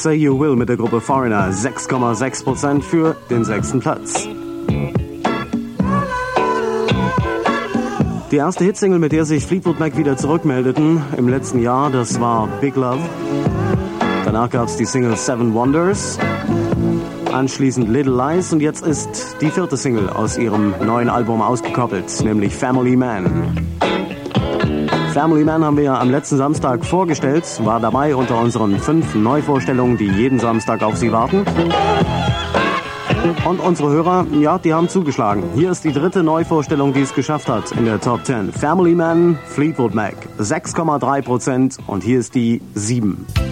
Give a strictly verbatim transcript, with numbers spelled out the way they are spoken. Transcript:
Say You Will mit der Gruppe Foreigner, sechs Komma sechs Prozent für den sechsten Platz. Die erste Hitsingle, mit der sich Fleetwood Mac wieder zurückmeldeten im letzten Jahr, das war Big Love. Danach gab es die Single Seven Wonders, anschließend Little Lies und jetzt ist die vierte Single aus ihrem neuen Album ausgekoppelt, nämlich Family Man. Family Man haben wir ja am letzten Samstag vorgestellt, war dabei unter unseren fünf Neuvorstellungen, die jeden Samstag auf Sie warten. Und unsere Hörer, ja, die haben zugeschlagen. Hier ist die dritte Neuvorstellung, die es geschafft hat in der Top zehn. Family Man, Fleetwood Mac, sechs Komma drei Prozent und hier ist die sieben.